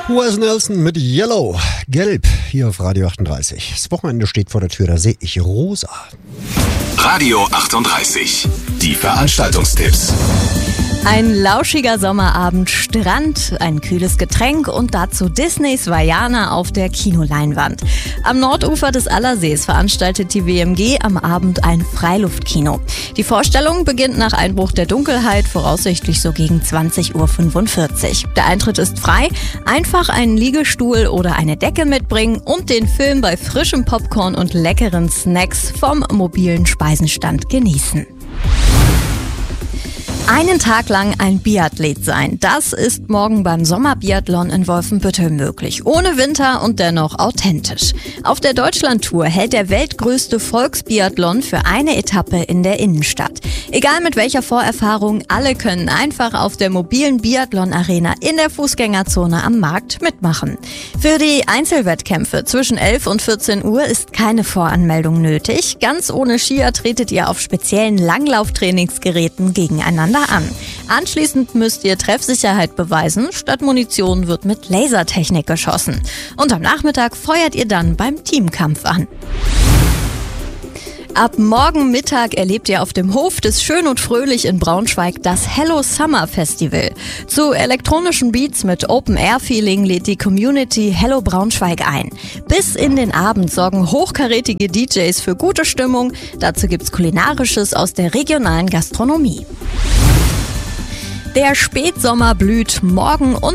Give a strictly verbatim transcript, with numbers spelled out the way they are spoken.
Wes Nelson mit Yellow, gelb, hier auf Radio achtunddreißig. Das Wochenende steht vor der Tür, da sehe ich rosa. Radio achtunddreißig, die Veranstaltungstipps. Ein lauschiger Sommerabend, Strand, ein kühles Getränk und dazu Disneys Vaiana auf der Kinoleinwand. Am Nordufer des Allersees veranstaltet die W M G am Abend ein Freiluftkino. Die Vorstellung beginnt nach Einbruch der Dunkelheit, voraussichtlich so gegen zwanzig Uhr fünfundvierzig. Der Eintritt ist frei, einfach einen Liegestuhl oder eine Decke mitbringen und den Film bei frischem Popcorn und leckeren Snacks vom mobilen Speisenstand genießen. Einen Tag lang ein Biathlet sein, das ist morgen beim Sommerbiathlon in Wolfenbüttel möglich. Ohne Winter und dennoch authentisch. Auf der Deutschlandtour hält der weltgrößte Volksbiathlon für eine Etappe in der Innenstadt. Egal mit welcher Vorerfahrung, alle können einfach auf der mobilen Biathlon-Arena in der Fußgängerzone am Markt mitmachen. Für die Einzelwettkämpfe zwischen elf und vierzehn Uhr ist keine Voranmeldung nötig. Ganz ohne Skier tretet ihr auf speziellen Langlauftrainingsgeräten gegeneinander an. Anschließend müsst ihr Treffsicherheit beweisen, statt Munition wird mit Lasertechnik geschossen. Und am Nachmittag feuert ihr dann beim Teamkampf an. Ab morgen Mittag erlebt ihr auf dem Hof des Schön und Fröhlich in Braunschweig das Hello Summer Festival. Zu elektronischen Beats mit Open-Air-Feeling lädt die Community Hello Braunschweig ein. Bis in den Abend sorgen hochkarätige D Js für gute Stimmung. Dazu gibt's Kulinarisches aus der regionalen Gastronomie. Der Spätsommer blüht morgen und